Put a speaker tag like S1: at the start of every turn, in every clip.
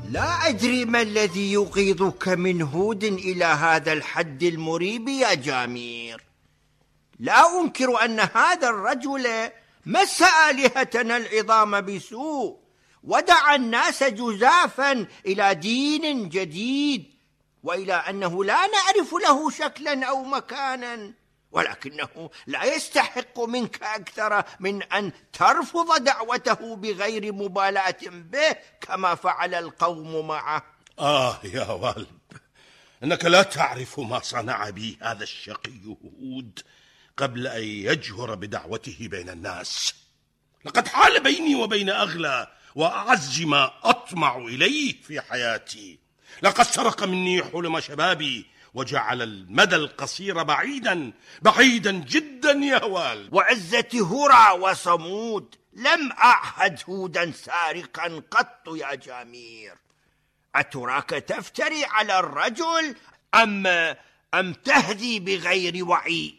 S1: لا أدري ما الذي يوقظك من هود إلى هذا الحد المريب يا جامير. لا أنكر أن هذا الرجل مس آلهتنا العظام بسوء، ودعا الناس جزافا إلى دين جديد، وإلى أنه لا نعرف له شكلا أو مكانا، ولكنه لا يستحق منك أكثر من أن ترفض دعوته بغير مبالاة به كما فعل القوم معه.
S2: يا والب، إنك لا تعرف ما صنع بي هذا الشقي هود قبل أن يجهر بدعوته بين الناس. لقد حال بيني وبين أغلى وأعز ما أطمع إليه في حياتي. لقد سرق مني حلم شبابي وجعل المدى القصير بعيدا بعيدا جدا يا والد.
S1: وعزة هرى وصمود لم أعهد هودا سارقا قط يا جامير. أتراك تفتري على الرجل أم تهدي بغير وعي؟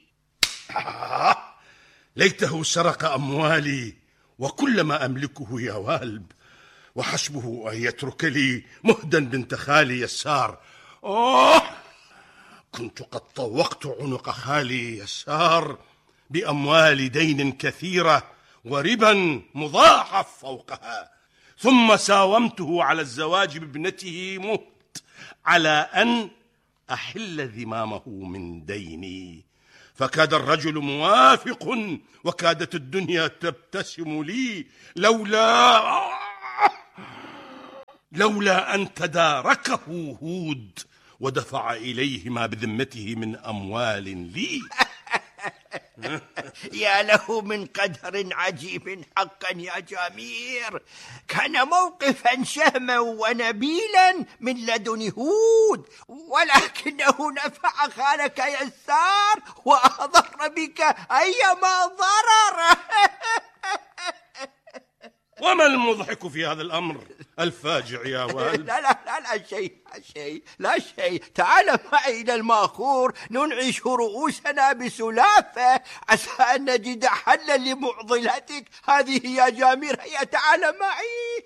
S2: ليته سرق أموالي وكل ما أملكه يا والب، وحسبه أن يترك لي مهدا بنت خالي يسار. كنت قد طوقت عنق خالي يسار بأموال دين كثيرة وربا مضاعف فوقها، ثم ساومته على الزواج بابنته مهد على أن أحل ذمامه من ديني، فكاد الرجل موافق وكادت الدنيا تبتسم لي لولا أن تداركه هود ودفع إليه ما بذمته من أموال لي.
S1: يا له من قدر عجيب حقا يا جامير. كان موقفا شهما ونبيلا من لدن هود، ولكنه نفع خالك يسار وأضر بك أيما ضرر.
S2: وما المضحك في هذا الأمر الفاجع يا والد؟
S1: لا شيء. تعال معي إلى الماخور ننعش رؤوسنا بسلافة، عسى أن نجد حلا لمعضلتك هذه يا جامير. هيا تعال معي.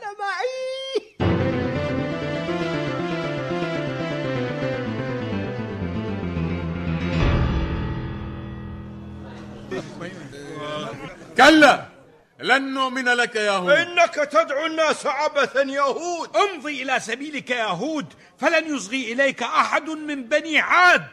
S3: كلا، لن نؤمن لك يا هود.
S1: إنك تدعو الناس عبثا يا هود.
S4: امضي إلى سبيلك يا هود، فلن يصغي إليك أحد من بني عاد.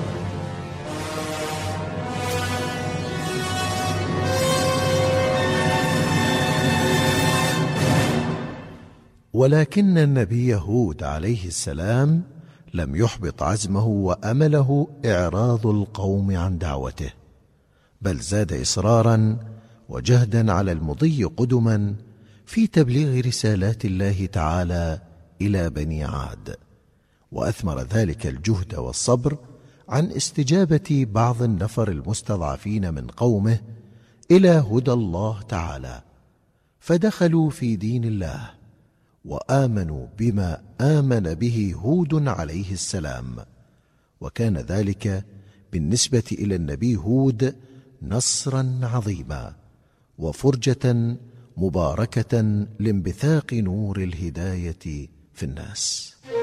S5: ولكن النبي هود عليه السلام لم يحبط عزمه وأمله إعراض القوم عن دعوته، بل زاد إصرارا وجهدا على المضي قدما في تبليغ رسالات الله تعالى إلى بني عاد، وأثمر ذلك الجهد والصبر عن استجابة بعض النفر المستضعفين من قومه إلى هدى الله تعالى، فدخلوا في دين الله وآمنوا بما آمن به هود عليه السلام. وكان ذلك بالنسبة إلى النبي هود نصرا عظيما وفرجة مباركة لانبثاق نور الهداية في الناس.